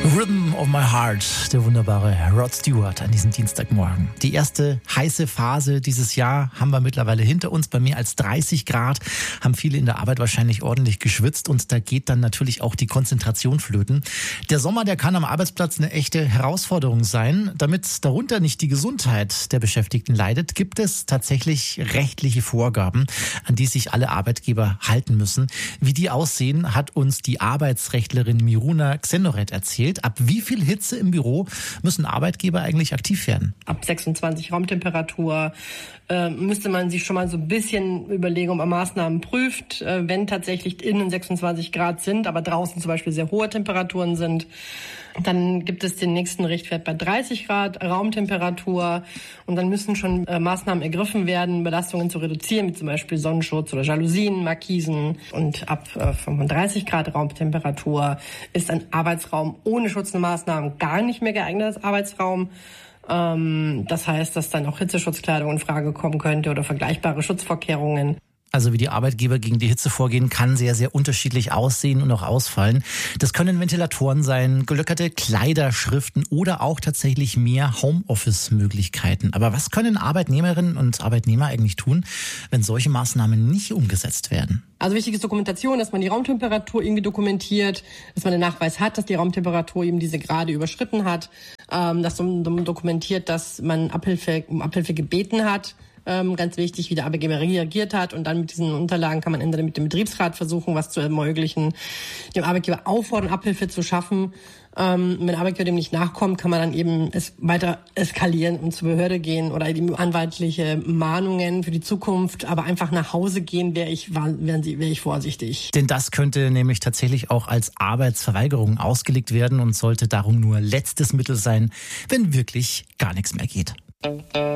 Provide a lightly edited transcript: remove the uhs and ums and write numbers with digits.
Rhythm of My Heart, der wunderbare Rod Stewart an diesem Dienstagmorgen. Die erste heiße Phase dieses Jahr haben wir mittlerweile hinter uns. Bei mehr als 30 Grad haben viele in der Arbeit wahrscheinlich ordentlich geschwitzt und da geht dann natürlich auch die Konzentration flöten. Der Sommer, der kann am Arbeitsplatz eine echte Herausforderung sein. Damit darunter nicht die Gesundheit der Beschäftigten leidet, gibt es tatsächlich rechtliche Vorgaben, an die sich alle Arbeitgeber halten müssen. Wie die aussehen, hat uns die Arbeitsrechtlerin Miruna Xenoret erzählt. Ab wie viel Hitze im Büro müssen Arbeitgeber eigentlich aktiv werden? Ab 26 Raumtemperatur müsste man sich schon mal so ein bisschen überlegen, ob man Maßnahmen prüft, wenn tatsächlich innen 26 Grad sind, aber draußen zum Beispiel sehr hohe Temperaturen sind. Dann gibt es den nächsten Richtwert bei 30 Grad Raumtemperatur und dann müssen schon Maßnahmen ergriffen werden, Belastungen zu reduzieren, wie zum Beispiel Sonnenschutz oder Jalousien, Markisen. Und ab 35 Grad Raumtemperatur ist ein Arbeitsraum ohne schützende Maßnahmen gar nicht mehr geeignet als Arbeitsraum. Das heißt, dass dann auch Hitzeschutzkleidung in Frage kommen könnte oder vergleichbare Schutzvorkehrungen. Also wie die Arbeitgeber gegen die Hitze vorgehen, kann sehr, sehr unterschiedlich aussehen und auch ausfallen. Das können Ventilatoren sein, gelöckerte Kleiderschriften oder auch tatsächlich mehr Homeoffice-Möglichkeiten. Aber was können Arbeitnehmerinnen und Arbeitnehmer eigentlich tun, wenn solche Maßnahmen nicht umgesetzt werden? Also wichtig ist Dokumentation, dass man die Raumtemperatur irgendwie dokumentiert, dass man den Nachweis hat, dass die Raumtemperatur eben diese Grade überschritten hat, dass man dokumentiert, dass man um Abhilfe gebeten hat. Ganz wichtig, wie der Arbeitgeber reagiert hat. Und dann mit diesen Unterlagen kann man entweder mit dem Betriebsrat versuchen, was zu ermöglichen, dem Arbeitgeber auffordern, Abhilfe zu schaffen. Wenn der Arbeitgeber dem nicht nachkommt, kann man dann eben es weiter eskalieren und zur Behörde gehen oder eben anwaltliche Mahnungen für die Zukunft, aber einfach nach Hause gehen, wäre ich vorsichtig. Denn das könnte nämlich tatsächlich auch als Arbeitsverweigerung ausgelegt werden und sollte darum nur letztes Mittel sein, wenn wirklich gar nichts mehr geht.